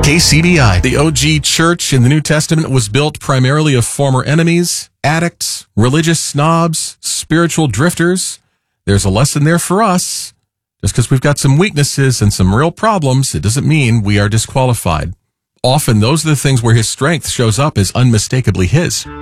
KCBI. The OG church in the New Testament was built primarily of former enemies, addicts, religious snobs, spiritual drifters. There's a lesson there for us. Just because we've got some weaknesses and some real problems, it doesn't mean we are disqualified. Often those are the things where his strength shows up as unmistakably his.